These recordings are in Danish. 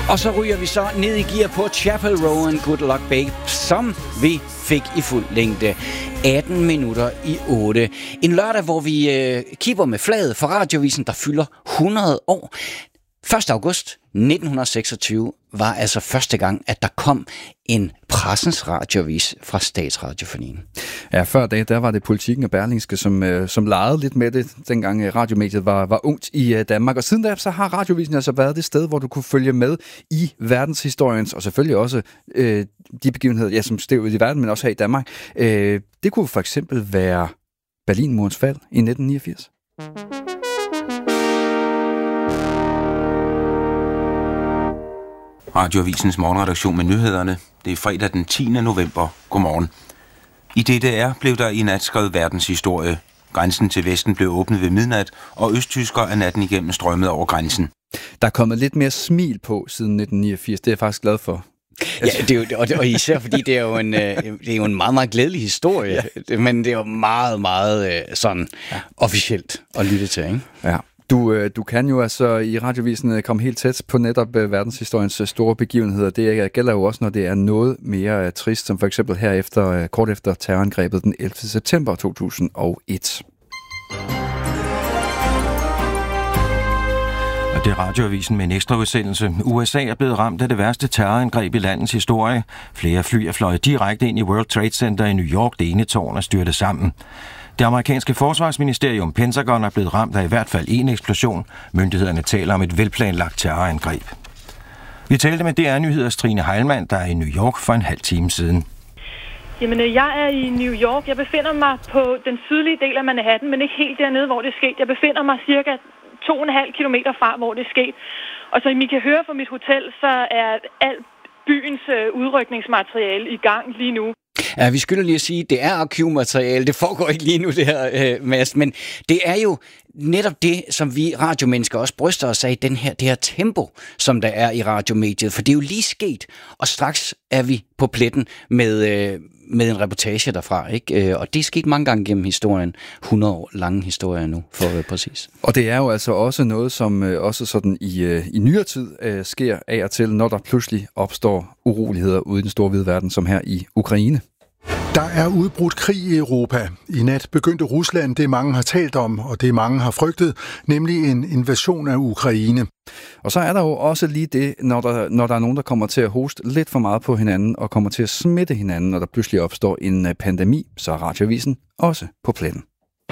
Og så ryger vi så ned i gear på Chapel Row and Good Luck Babe, som vi fik i fuld længde. 18 minutter i 8. En lørdag, hvor vi kipper med flaget for Radiovisen, der fylder 100 år. 1. august 1926 var altså første gang, at der kom en pressens radioavis fra Statsradiofonien. Ja, før det, der var det Politikken og Berlingske, som legede lidt med det, dengang radiomediet var ungt i Danmark. Og siden da, så har Radiovisen altså været det sted, hvor du kunne følge med i verdenshistoriens, og selvfølgelig også de begivenheder, som stod ud i verden, men også her i Danmark. Det kunne for eksempel være Berlinmurens fald i 1989. Radioavisens morgenredaktion med nyhederne. Det er fredag den 10. november. Godmorgen. I DDR blev der i nat skrevet verdenshistorie. Grænsen til Vesten blev åbnet ved midnat, og østtyskere er natten igennem strømmet over grænsen. Der er kommet lidt mere smil på siden 1989. Det er jeg faktisk glad for. Ja, det er jo, og især fordi det er jo en meget, meget glædelig historie, ja. Men det er jo meget, meget sådan officielt at lytte til, ikke? Ja. Du kan jo altså i Radiovisen komme helt tæt på netop verdenshistoriens store begivenheder. Det gælder jo også, når det er noget mere trist, som for eksempel kort efter terrorangrebet den 11. september 2001. Og det er Radioavisen med en ekstra udsendelse. USA er blevet ramt af det værste terrorangreb i landets historie. Flere fly er fløjet direkte ind i World Trade Center i New York. Det ene tårn er styrtet sammen. Det amerikanske forsvarsministerium Pentagon er blevet ramt af i hvert fald en eksplosion. Myndighederne taler om et velplanlagt terrorangreb. Vi talte med DR-nyheders Trine Heilmann, der er i New York for en halv time siden. Jamen, jeg er i New York. Jeg befinder mig på den sydlige del af Manhattan, men ikke helt dernede, hvor det er sket. Jeg befinder mig cirka 2,5 kilometer fra, hvor det er sket. Og som I kan høre fra mit hotel, så er alt byens udrykningsmateriale i gang lige nu. Ja, vi skylder lige at sige, at det er arkivmateriale. Det foregår ikke lige nu, det her, Mads. Men det er jo netop det, som vi radiomennesker også bryster os af, det her tempo, som der er i radiomediet. For det er jo lige sket, og straks er vi på pletten med en reportage derfra, ikke? Og det er sket mange gange gennem historien. 100 år lange historie nu, for at være præcis. Og det er jo altså også noget, som også sådan i nyere tid sker af og til, når der pludselig opstår uroligheder ude i den store hvide verden, som her i Ukraine. Der er udbrudt krig i Europa. I nat begyndte Rusland det, mange har talt om, og det, mange har frygtet, nemlig en invasion af Ukraine. Og så er der jo også lige det, når der er nogen, der kommer til at hoste lidt for meget på hinanden, og kommer til at smitte hinanden, når der pludselig opstår en pandemi, så er Radioavisen også på pletten.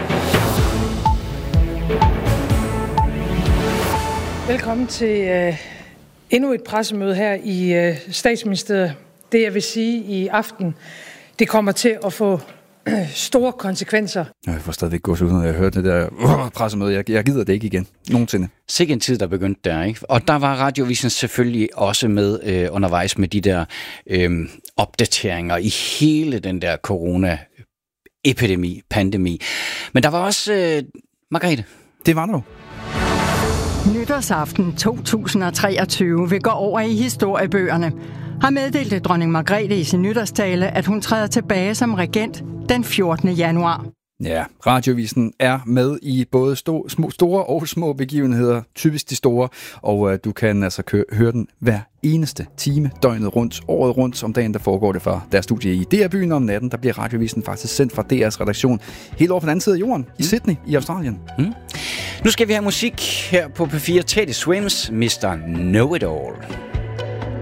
Velkommen til endnu et pressemøde her i Statsministeriet. Det, jeg vil sige i aften, det kommer til at få store konsekvenser. Jeg får stadigvæk gås ud, når jeg hørte det der pressemøde. Jeg gider det ikke igen. Nogensinde. Sikke en tid, der begyndte der, ikke? Og der var Radiovisen selvfølgelig også med undervejs med de der opdateringer i hele den der corona-epidemi, pandemi. Men der var også Margrethe. Det var der jo. Nytårsaften 2023 vil gå over i historiebøgerne, har meddelt dronning Margrethe i sin nytårstale, at hun træder tilbage som regent den 14. januar. Ja, Radiovisen er med i både store og små begivenheder, typisk de store, og du kan altså høre den hver eneste time, døgnet rundt, året rundt, om dagen, der foregår det fra deres studie i DR-byen. Om natten, der bliver Radiovisen faktisk sendt fra DR's redaktion helt over på den anden side af jorden, i Sydney i Australien. Nu skal vi have musik her på P4. Teddy Swims, Mr. Know It All.